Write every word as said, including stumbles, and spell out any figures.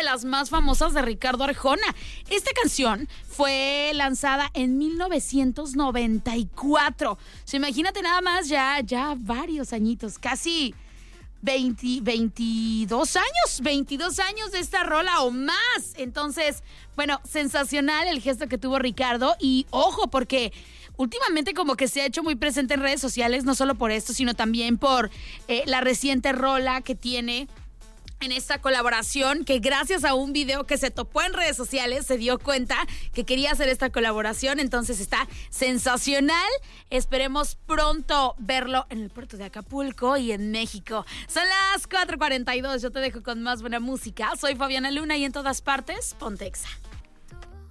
las más famosas de Ricardo Arjona. Esta canción fue lanzada en mil novecientos noventa y cuatro. O sea, imagínate nada más, ya, ya varios añitos, casi veinte, veintidós años, veintidós años de esta rola o más. Entonces, bueno, sensacional el gesto que tuvo Ricardo. Y ojo, porque últimamente como que se ha hecho muy presente en redes sociales, no solo por esto, sino también por eh, la reciente rola que tiene en esta colaboración, que gracias a un video que se topó en redes sociales se dio cuenta que quería hacer esta colaboración. Entonces está sensacional. Esperemos pronto verlo en el puerto de Acapulco y en México. Son las cuatro cuarenta y dos. Yo te dejo con más buena música. Soy Fabiana Luna y en todas partes, Pontexa.